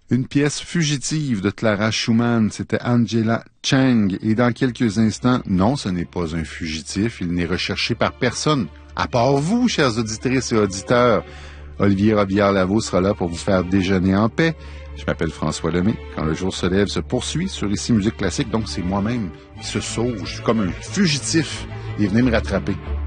Une pièce fugitive de Clara Schumann, c'était Angela Chang. Et dans quelques instants, non, ce n'est pas un fugitif. Il n'est recherché par personne, à part vous, chers auditrices et auditeurs. Olivier Robillard-Lavaux sera là pour vous faire déjeuner en paix. Je m'appelle François Lemay. Quand le jour se lève, se poursuit sur Ici Musique Classique. Donc, c'est moi-même qui se sauve. Je suis comme un fugitif. Il venait me rattraper.